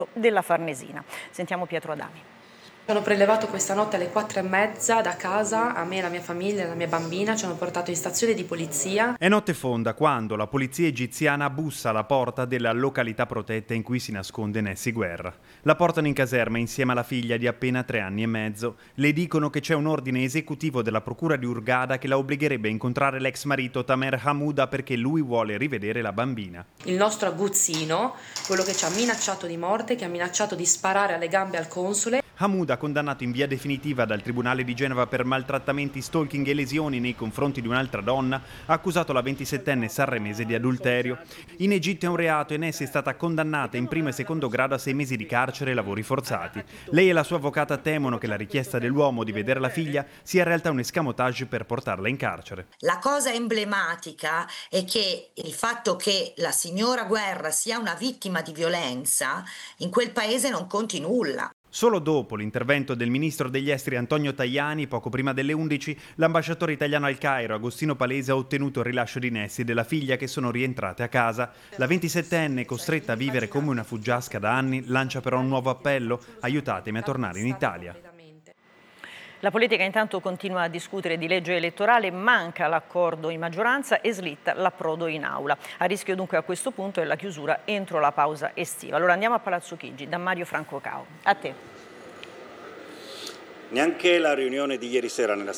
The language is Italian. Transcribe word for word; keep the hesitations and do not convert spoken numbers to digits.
della Farnesina. Sentiamo Pietro Adami. Sono prelevato questa notte alle quattro e mezza da casa, a me e la mia famiglia e la mia bambina, ci hanno portato in stazione di polizia. È notte fonda quando la polizia egiziana bussa alla porta della località protetta in cui si nasconde Nessi Guerra. La portano in caserma insieme alla figlia di appena tre anni e mezzo. Le dicono che c'è un ordine esecutivo della procura di Hurghada che la obbligherebbe a incontrare l'ex marito Tamer Hamouda perché lui vuole rivedere la bambina. Il nostro aguzzino, quello che ci ha minacciato di morte, che ha minacciato di sparare alle gambe al console. Hamouda, condannato in via definitiva dal Tribunale di Genova per maltrattamenti, stalking e lesioni nei confronti di un'altra donna, ha accusato la ventisettenne sanremese di adulterio. In Egitto è un reato e Nessi è stata condannata in primo e secondo grado a sei mesi di carcere e lavori forzati. Lei e la sua avvocata temono che la richiesta dell'uomo di vedere la figlia sia in realtà un escamotage per portarla in carcere. La cosa emblematica è che il fatto che la signora Guerra sia una vittima di violenza in quel paese non conti nulla. Solo dopo l'intervento del ministro degli esteri Antonio Tajani, poco prima delle undici, l'ambasciatore italiano al Cairo, Agostino Palese, ha ottenuto il rilascio di Nessi e della figlia che sono rientrate a casa. La ventisettenne, costretta a vivere come una fuggiasca da anni, lancia però un nuovo appello: aiutatemi a tornare in Italia. La politica intanto continua a discutere di legge elettorale, manca l'accordo in maggioranza e slitta l'approdo in aula. A rischio dunque a questo punto è la chiusura entro la pausa estiva. Allora andiamo a Palazzo Chigi, da Mario Franco Cao. A te. Neanche la riunione di ieri sera nella